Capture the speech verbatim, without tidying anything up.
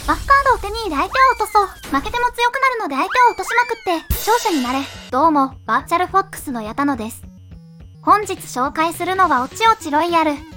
バスカードを手に入れ相手を落とそう。負けても強くなるので相手を落としまくって勝者になれ。どうも、バーチャルフォックスの矢田野です。本日紹介するのはおちおちロイヤル。